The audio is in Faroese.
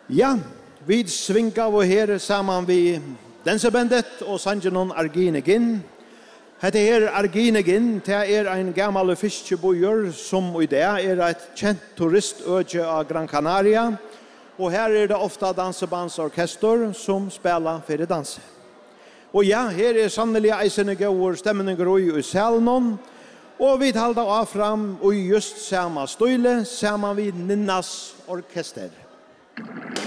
Ja, vi svinga og her sammen vi Dansebandet og Sanjanon Arginegin. Hette her Arginegin, det en gammal fiskebojur som i det et kjent turistøje av Gran Canaria. Og her det ofta dansebandsorkester som spelar for danse. Og ja, her sannelig eisende gauur stemninger i salen. Og vi talda av fram og just sama støyle, saman vi Ninnas orkester.